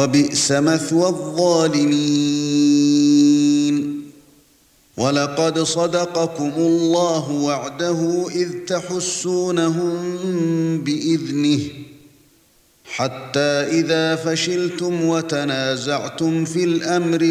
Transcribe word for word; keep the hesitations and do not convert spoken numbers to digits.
وَبِئْسَ مَثْوَى الظَّالِمِينَ وَلَقَدْ صَدَقَكُمُ اللَّهُ وَعْدَهُ إِذْ تَحُسُّونَهُم بِإِذْنِهِ حَتَّى إِذَا فَشِلْتُمْ وَتَنَازَعْتُمْ فِي الْأَمْرِ